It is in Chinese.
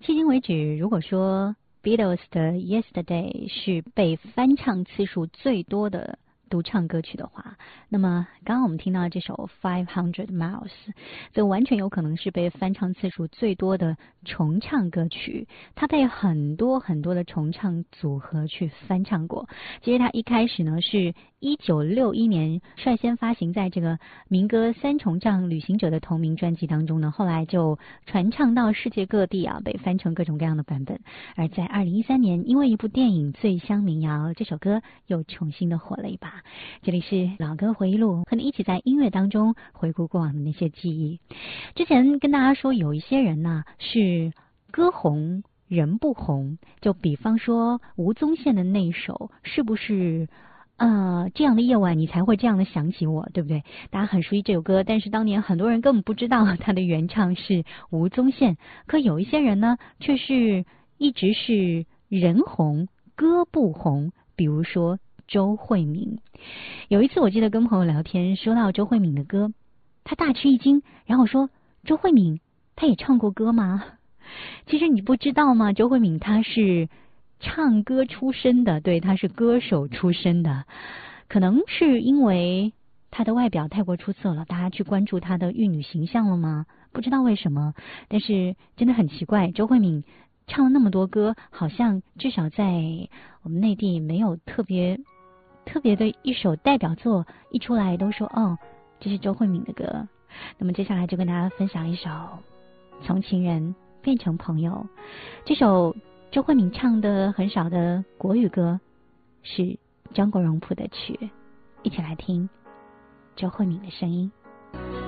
迄今为止，如果说 Beatles 的 Yesterday 是被翻唱次数最多的独唱歌曲的话，那么刚刚我们听到这首500 Miles 则完全有可能是被翻唱次数最多的重唱歌曲。它被很多很多的重唱组合去翻唱过。其实它一开始呢是1961年率先发行在这个民歌三重唱旅行者的同名专辑当中呢，后来就传唱到世界各地啊，被翻成各种各样的版本。而在2013年，因为一部电影《醉乡民谣》，这首歌又重新的火了一把。这里是老歌回忆录，和你一起在音乐当中回顾过往的那些记忆。之前跟大家说，有一些人呢是歌红人不红，就比方说吴宗宪的那首是不是这样的夜晚你才会这样的想起我，对不对？大家很熟悉这首歌，但是当年很多人根本不知道他的原唱是吴宗宪。可有一些人呢却是一直是人红歌不红，比如说周慧敏。有一次我记得跟朋友聊天，说到周慧敏的歌，他大吃一惊，然后说周慧敏她也唱过歌吗？其实你不知道吗？周慧敏她是唱歌出身的，对，她是歌手出身的。可能是因为她的外表太过出色了，大家去关注她的玉女形象了吗？不知道为什么，但是真的很奇怪，周慧敏唱了那么多歌，好像至少在我们内地没有特别的一首代表作，一出来都说哦，这是周慧敏的歌。那么接下来就跟大家分享一首《从情人变成朋友》，这首周慧敏唱的很少的国语歌，是张国荣谱的曲，一起来听周慧敏的声音。